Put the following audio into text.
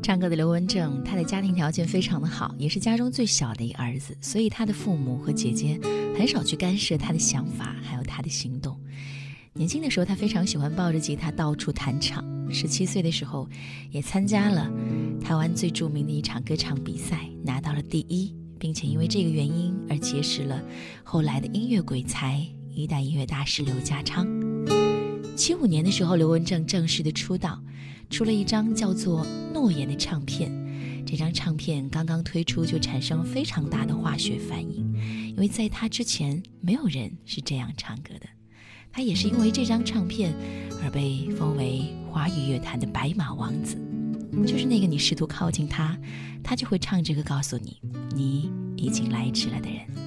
唱歌的刘文正，他的家庭条件非常的好，也是家中最小的一个儿子，所以他的父母和姐姐很少去干涉他的想法还有他的行动。年轻的时候他非常喜欢抱着吉他到处弹唱，17岁的时候也参加了台湾最著名的一场歌唱比赛，拿到了第1，并且因为这个原因而结识了后来的音乐鬼才一代音乐大师刘家昌。75年的时候，刘文正正式的出道，出了一张叫做《诺言》的唱片。这张唱片刚刚推出就产生了非常大的化学反应，因为在他之前没有人是这样唱歌的。他也是因为这张唱片而被封为华语乐坛的白马王子，就是那个你试图靠近他，他就会唱这个告诉你你已经来迟了的人。